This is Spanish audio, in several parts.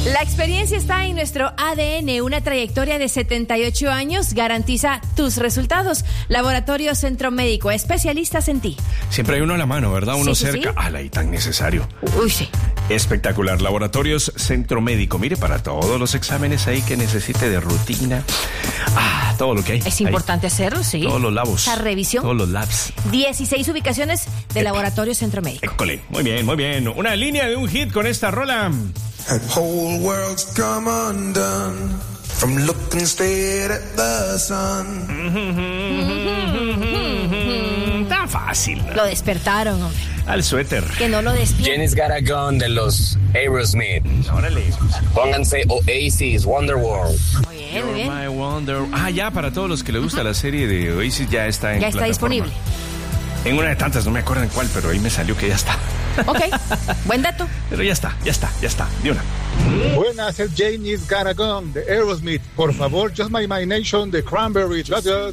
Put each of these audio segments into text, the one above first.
La experiencia está en nuestro ADN. Una trayectoria de 78 años garantiza tus resultados. Laboratorio Centro Médico, especialistas en ti. Siempre hay uno a la mano, ¿verdad? Uno Sí, cerca. sí. ¡Hala! Y tan necesario. Uy, sí. Espectacular. Laboratorios Centro Médico. Mire, para todos los exámenes ahí que necesite de rutina. Todo lo que hay. Es ahí. importante hacerlo, sí. Todos los labos. Esa revisión. Todos los labs. 16 ubicaciones de Laboratorio Centro Médico. École. Muy bien, muy bien. Una línea de un hit con esta rola. The whole world's come undone from looking straight at the sun. Tan fácil. Lo despertaron, hombre. Al suéter. Que no lo despierten. Jenny's Got a Gun de los Aerosmith. Órale. Pónganse Oasis, Muy Wonderworld. bien, muy bien. My Wonder. Ya, para todos los que les gusta la serie de Oasis, ya está en Ya está plataforma. disponible. En una de tantas, no me acuerdo en cuál, pero ahí me salió que ya está. Ok, buen dato. Pero ya está. De una. Buenas, el Janie's Got a Gun de Aerosmith. Por favor, Just My Imagination de Cranberries. Gracias.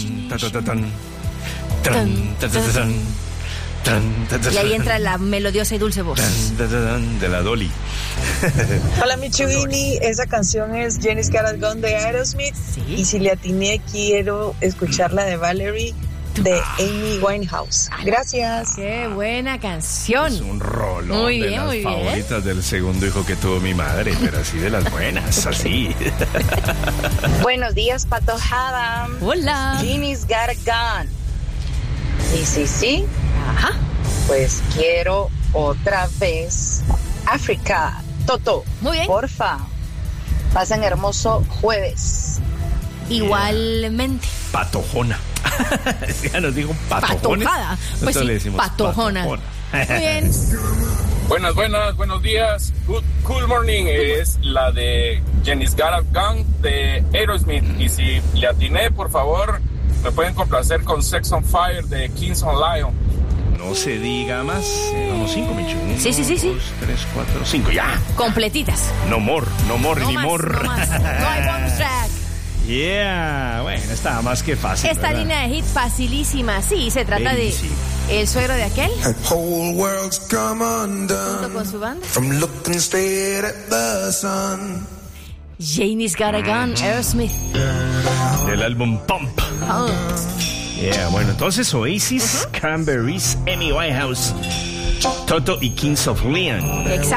Y ahí entra la melodiosa y dulce voz. De la Dolly. Hola Michuvini, esa canción es Jenny's Got a Gun de Aerosmith. Sí. Y si le atiné, quiero escuchar la de Valerie de Amy Winehouse. Gracias. Qué buena canción. Es un rolón Muy de bien, las muy bien. favoritas del segundo hijo que tuvo mi madre, pero así de las buenas, así. Buenos días, patojada. Hola. Jenny's Got a Gun. Sí. Ajá. Pues quiero otra vez África. Toto. Muy bien. Porfa. Pasen hermoso jueves. Igualmente. Patojona. Ya nos dijo patojones. Patojada. Pues Nosotros sí, le decimos patojona. Muy bien. Buenos días. Cool Morning es la de Jenny's Got a Gun de Aerosmith. Y si le atiné, por favor, me pueden complacer con Sex on Fire de Kings on Lion. No se diga más. Vamos 5, Michu. Sí. 2, 3, 4, 5. Ya. Completitas. No more No ni más, more. no más. No hay bonus track. Yeah. Bueno, está más que fácil. Esta ¿verdad? línea de hit facilísima. Sí, se trata Easy. de el suegro de aquel The whole world's come junto con undone su banda. from looking straight at the sun. Janie's Got a Gun, Aerosmith. Del álbum Pump. Oh. Yeah, bueno, entonces Oasis, Cranberries, Amy Winehouse, Toto y Kings of Leon. Exacto.